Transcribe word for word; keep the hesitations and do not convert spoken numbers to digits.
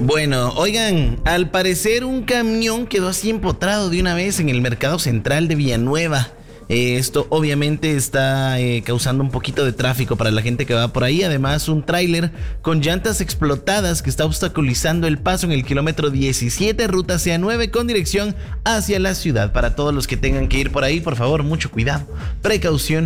Bueno, oigan, al parecer un camión quedó así empotrado de una vez en el mercado central de Villanueva. Eh, esto obviamente está eh, causando un poquito de tráfico para la gente que va por ahí. Además, un tráiler con llantas explotadas que está obstaculizando el paso en el kilómetro diecisiete, ruta C A nueve, con dirección hacia la ciudad. Para todos los que tengan que ir por ahí, por favor, mucho cuidado, precaución.